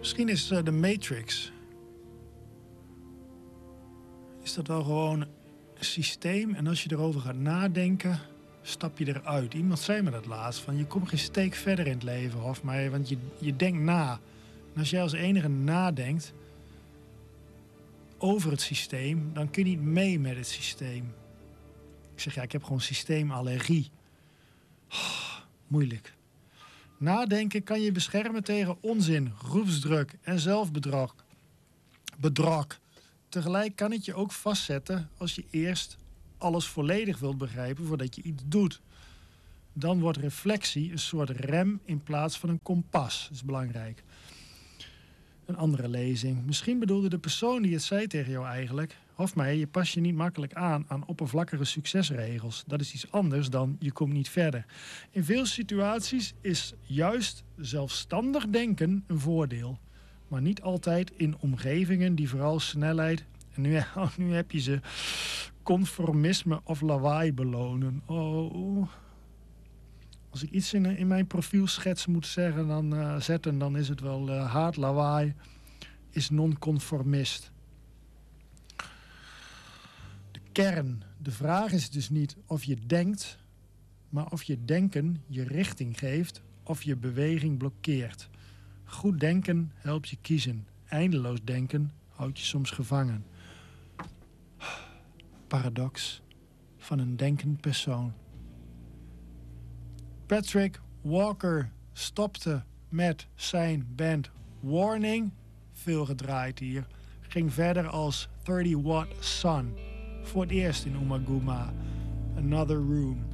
Misschien is de Matrix... is dat wel gewoon een systeem. En als je erover gaat nadenken, stap je eruit. Iemand zei me dat laatst. Van, je komt geen steek verder in het leven, Hofmeijer. Want je denkt na. En als jij als enige nadenkt over het systeem, dan kun je niet mee met het systeem. Ik zeg, ja, ik heb gewoon systeemallergie. Moeilijk. Nadenken kan je beschermen tegen onzin, groepsdruk en zelfbedrog. Tegelijk kan het je ook vastzetten als je eerst alles volledig wilt begrijpen voordat je iets doet. Dan wordt reflectie een soort rem in plaats van een kompas. Dat is belangrijk. Een andere lezing. Misschien bedoelde de persoon die het zei tegen jou eigenlijk... Hofmeijer, je past je niet makkelijk aan oppervlakkige succesregels. Dat is iets anders dan je komt niet verder. In veel situaties is juist zelfstandig denken een voordeel. Maar niet altijd in omgevingen die vooral snelheid... en nu heb je ze... conformisme of lawaai belonen. Oh... Als ik iets in mijn profielschets moet zetten, dan is het wel haat lawaai is non-conformist. De kern. De vraag is dus niet of je denkt, maar of je denken je richting geeft of je beweging blokkeert. Goed denken helpt je kiezen. Eindeloos denken houdt je soms gevangen. Paradox van een denkend persoon. Patrick Walker stopte met zijn band Warning, veel gedraaid hier, ging verder als 30 Watt Sun, voor het eerst in Umaguma, Another Room.